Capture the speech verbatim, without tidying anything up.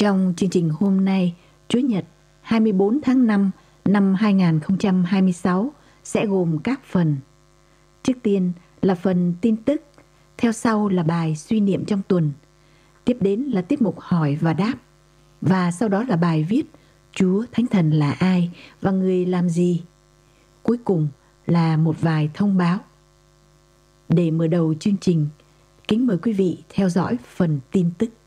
Trong chương trình hôm nay, Chủ nhật hai mươi bốn tháng năm năm hai nghìn không trăm hai mươi sáu sẽ gồm các phần. Trước tiên là phần tin tức, theo sau là bài suy niệm trong tuần, tiếp đến là tiết mục hỏi và đáp, và sau đó là bài viết Chúa Thánh Thần là ai và người làm gì. Cuối cùng là một vài thông báo. Để mở đầu chương trình, kính mời quý vị theo dõi phần tin tức.